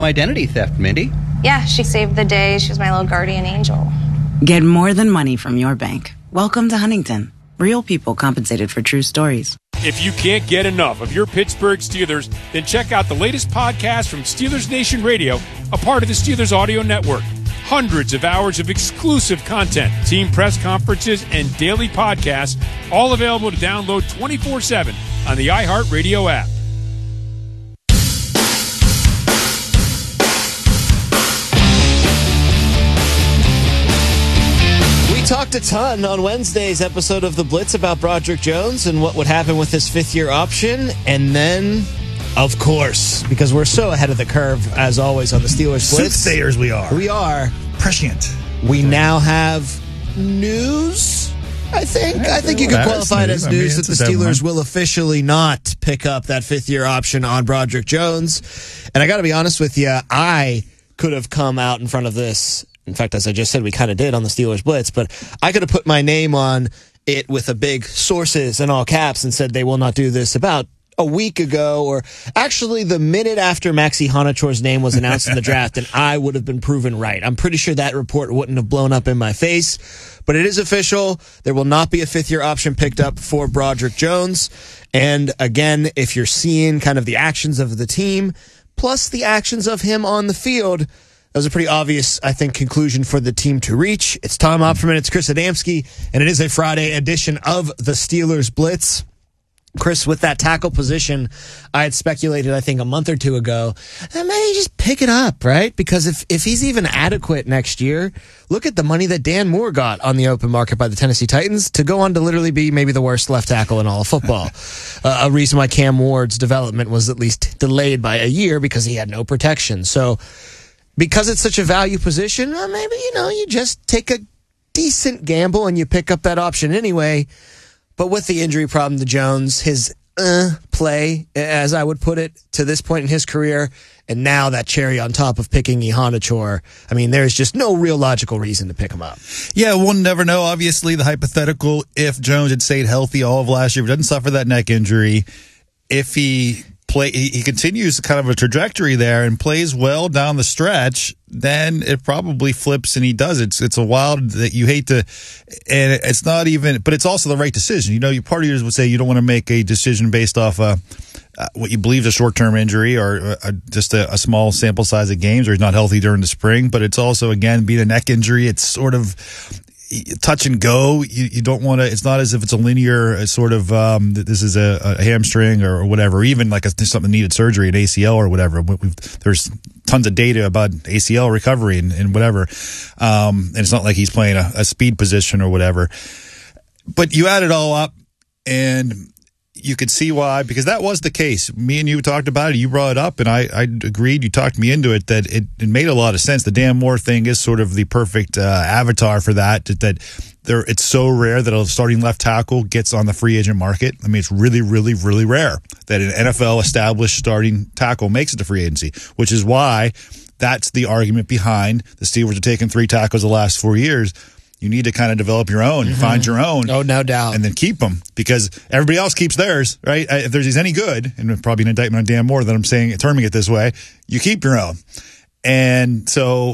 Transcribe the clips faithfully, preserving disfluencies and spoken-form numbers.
Identity theft, Mindy. Yeah, she saved the day. She was my little guardian angel. Get more than money from your bank. Welcome to Huntington. Real people compensated for true stories. If you can't get enough of your Pittsburgh Steelers, then check out the latest podcast from Steelers Nation Radio, a part of the Steelers Audio Network. Hundreds of hours of exclusive content, team press conferences, and daily podcasts, all available to download twenty-four seven on the iHeartRadio app. We talked a ton on Wednesday's episode of The Blitz about Broderick Jones and what would happen with his fifth-year option. And then, of course, because we're so ahead of the curve, as always, on the Steelers Blitz. Soothsayers we are. We are. Prescient. We now have news, I think. Yeah, I think you could qualify it as news. news I mean, that the Steelers will officially not pick up that fifth-year option on Broderick Jones. And I got to be honest with you, I could have come out in front of this. In fact, as I just said, we kind of did on the Steelers Blitz, but I could have put my name on it with a big sources in all caps and said they will not do this about a week ago, or actually the minute after Maxi Honichor's name was announced in the draft, and I would have been proven right. I'm pretty sure that report wouldn't have blown up in my face, but it is official. There will not be a fifth-year option picked up for Broderick Jones. And again, if you're seeing kind of the actions of the team, plus the actions of him on the field, that was a pretty obvious, I think, conclusion for the team to reach. It's Tom Opferman, it's Chris Adamski, and it is a Friday edition of the Steelers Blitz. Chris, with that tackle position, I had speculated, I think, a month or two ago, that maybe just pick it up, right? Because if, if he's even adequate next year, look at the money that Dan Moore got on the open market by the Tennessee Titans to go on to literally be maybe the worst left tackle in all of football. uh, a reason why Cam Ward's development was at least delayed by a year because he had no protection. So, because it's such a value position, well, maybe, you know, you just take a decent gamble and you pick up that option anyway. But with the injury problem to Jones, his uh, play, as I would put it, to this point in his career, and now that cherry on top of picking Ihanichor, I mean, there's just no real logical reason to pick him up. Yeah, we'll never know. Obviously, the hypothetical, if Jones had stayed healthy all of last year, if he doesn't suffer that neck injury, if he play, he, he continues kind of a trajectory there and plays well down the stretch, then it probably flips and he does it. It's, it's a wild that you hate to, and it's not even, but it's also the right decision. You know, you part of yours would say you don't want to make a decision based off uh, uh, what you believe is a short-term injury or uh, just a, a small sample size of games, or he's not healthy during the spring. But it's also, again, being a neck injury, it's sort of touch and go. You, you don't want to, it's not as if it's a linear uh, sort of, um, this is a, a hamstring or whatever, even like a, something needed surgery, an A C L or whatever. We've, there's tons of data about A C L recovery and, and whatever. Um, and it's not like he's playing a, a speed position or whatever. But you add it all up and you could see why, because that was the case. Me and you talked about it. You brought it up, and I, I agreed. You talked me into it that it, it made a lot of sense. The Dan Moore thing is sort of the perfect uh, avatar for that. That there, it's so rare that a starting left tackle gets on the free agent market. I mean, it's really, really, really rare that an N F L established starting tackle makes it to free agency, which is why that's the argument behind the Steelers are taking three tackles the last four years. You need to kind of develop your own, mm-hmm. find your own. Oh, no doubt. And then keep them, because everybody else keeps theirs, right? If there's he's any good, and probably an indictment on Dan Moore that I'm saying, terming it this way, you keep your own. And so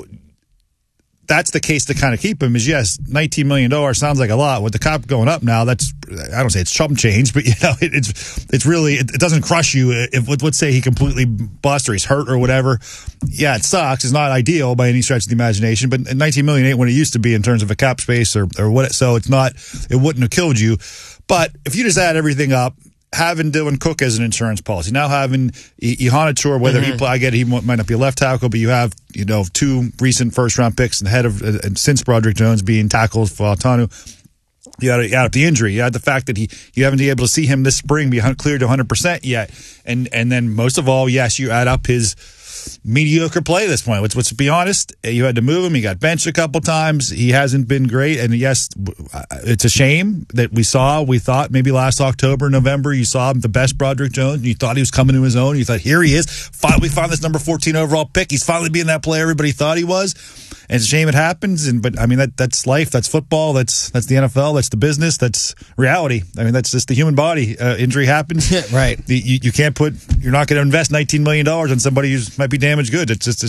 that's the case to kind of keep him is, yes, nineteen million dollars sounds like a lot. With the cap going up now, that's, I don't say it's chump change, but, you know, it, it's it's really, it, it doesn't crush you. If, let's say he completely busts or he's hurt or whatever. Yeah, it sucks. It's not ideal by any stretch of the imagination, but nineteen million dollars ain't what it used to be in terms of a cap space or, or what. So it's not, it wouldn't have killed you. But if you just add everything up, having Dylan Cook as an insurance policy, now having Ihanichor, whether mm-hmm. he play, I get it, he might not be a left tackle, but you have, you know, two recent first round picks ahead of, uh, since Broderick Jones being tackles for Fautanu. You add, you add up the injury. You add the fact that he you haven't been able to see him this spring be cleared to one hundred percent yet. And and then most of all, yes, you add up his mediocre play at this point. Let's, let's be honest. You had to move him. He got benched a couple times. He hasn't been great. And yes, it's a shame that we saw, we thought maybe last October, November, you saw him the best Broderick Jones, and you thought he was coming to his own. You thought, here he is. Finally, we found this number fourteen overall pick. He's finally being that player everybody thought he was. And it's a shame it happens, and but I mean that that's life, that's football, that's that's the N F L, that's the business, that's reality. I mean that's just the human body. Uh, injury happens, right? The, you, you can't put, you're not going to invest nineteen million dollars on somebody who might be damaged goods. It's just